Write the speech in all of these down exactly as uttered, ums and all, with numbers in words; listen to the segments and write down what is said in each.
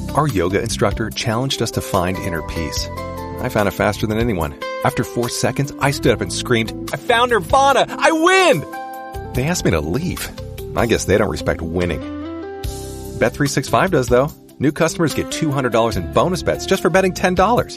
Our yoga instructor challenged us to find inner peace. I found it faster than anyone. After four seconds, I stood up and screamed, "I found Nirvana! I win!" They asked me to leave. I guess they don't respect winning. Bet three sixty-five does, though. New customers get two hundred dollars in bonus bets just for betting ten dollars.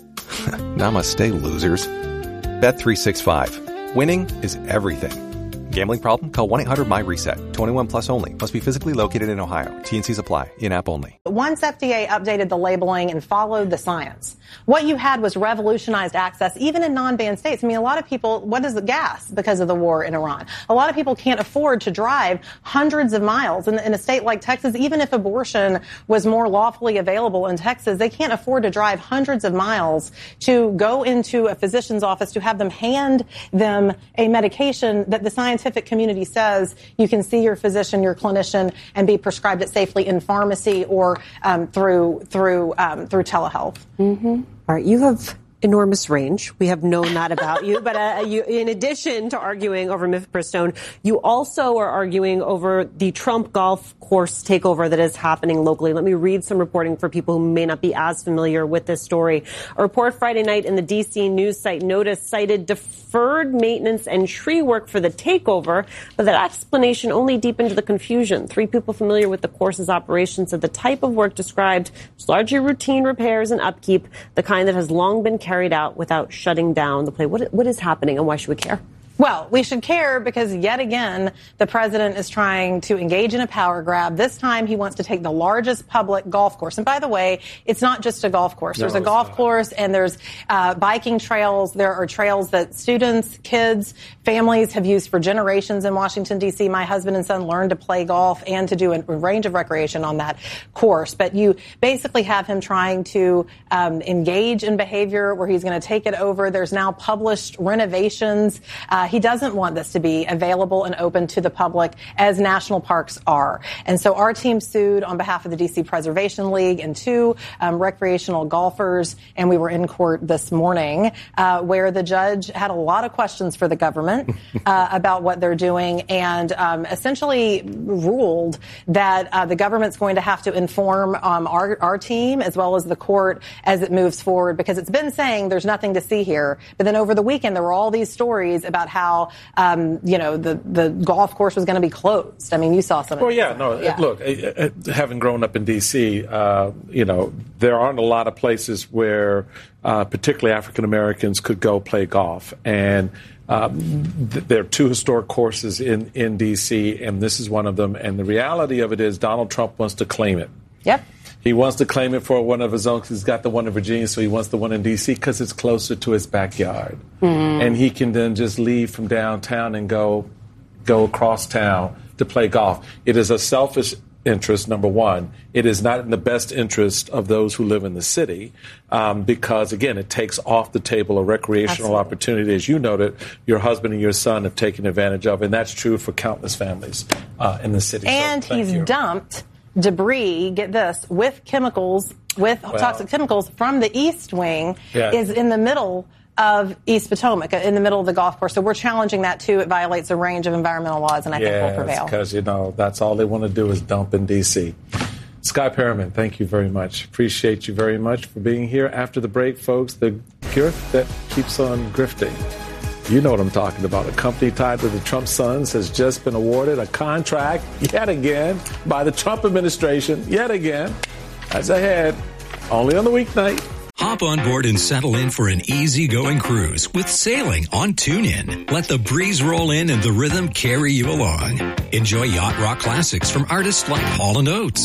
Namaste, losers. Bet three sixty-five. Winning is everything. Gambling problem? Call one eight hundred M Y reset. twenty-one plus only. Must be physically located in Ohio. T and Cs apply. In-app only. Once F D A updated the labeling and followed the science, what you had was revolutionized access, even in non-banned states. I mean, a lot of people, what is the gas because of the war in Iran? A lot of people can't afford to drive hundreds of miles. In, in a state like Texas, even if abortion was more lawfully available in Texas, they can't afford to drive hundreds of miles to go into a physician's office to have them hand them a medication that the scientific community says you can see your physician, your clinician, and be prescribed it safely in pharmacy or um, through through um, through telehealth. Mm-hmm. All right, you have enormous range. We have known that about you. But uh, you, in addition to arguing over mifepristone, you also are arguing over the Trump golf course takeover that is happening locally. Let me read some reporting for people who may not be as familiar with this story. A report Friday night in the D C news site Notice cited deferred maintenance and tree work for the takeover, but that explanation only deepened the confusion. Three people familiar with the course's operations said the type of work described was largely routine repairs and upkeep, the kind that has long been carried out without shutting down the play. What, what is happening and why should we care? Well, we should care because yet again, the president is trying to engage in a power grab. This time he wants to take the largest public golf course. And by the way, it's not just a golf course. No, there's a golf not. course and there's uh, biking trails. There are trails that students, kids, families have used for generations in Washington, D C. My husband and son learned to play golf and to do a range of recreation on that course. But you basically have him trying to um, engage in behavior where he's going to take it over. There's now published renovations. Uh, He doesn't want this to be available and open to the public as national parks are. And so our team sued on behalf of the D C Preservation League and two um, recreational golfers. And we were in court this morning uh, where the judge had a lot of questions for the government uh, about what they're doing and um, essentially ruled that uh, the government's going to have to inform um, our, our team as well as the court as it moves forward, because it's been saying there's nothing to see here. But then over the weekend, there were all these stories about how how, um, you know, the, the golf course was going to be closed. I mean, you saw some of Well, yeah, no, yeah. Look, having grown up in D C, uh, you know, there aren't a lot of places where uh, particularly African Americans could go play golf. And um, th- there are two historic courses in, in D C, and this is one of them. And the reality of it is Donald Trump wants to claim it. Yep. He wants to claim it for one of his own because he's got the one in Virginia, so he wants the one in D C because it's closer to his backyard. Mm. And he can then just leave from downtown and go go across town to play golf. It is a selfish interest, number one. It is not in the best interest of those who live in the city um, because, again, it takes off the table a recreational Absolutely. opportunity, as you noted, your husband and your son have taken advantage of, and that's true for countless families uh, in the city. And so, he's you. dumped debris, get this, with chemicals, with well, toxic chemicals from the East Wing yeah. is in the middle of East Potomac, in the middle of the golf course. So we're challenging that, too. It violates a range of environmental laws, and I yeah, think will prevail. because, you know, that's all they want to do is dump in D C. Sky Perriman, thank you very much. Appreciate you very much for being here. After the break, folks, the grift that keeps on grifting. You know what I'm talking about. A company tied to the Trump sons has just been awarded a contract yet again by the Trump administration, yet again. That's ahead, only on the weeknight. Hop on board and settle in for an easy-going cruise with sailing on TuneIn. Let the breeze roll in and the rhythm carry you along. Enjoy yacht rock classics from artists like Hall and Oates,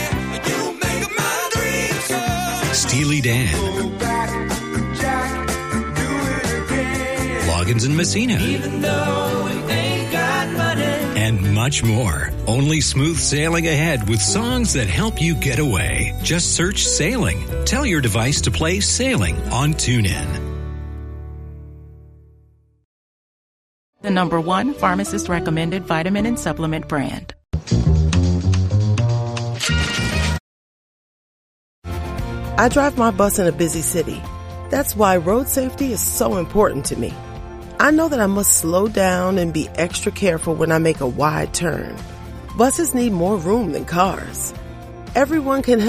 Steely Dan, Loggins and Messina, even though we ain't got money, and much more. Only smooth sailing ahead with songs that help you get away. Just search Sailing. Tell your device to play Sailing on TuneIn. The number one pharmacist recommended vitamin and supplement brand. I drive my bus in a busy city. That's why road safety is so important to me. I know that I must slow down and be extra careful when I make a wide turn. Buses need more room than cars. Everyone can help.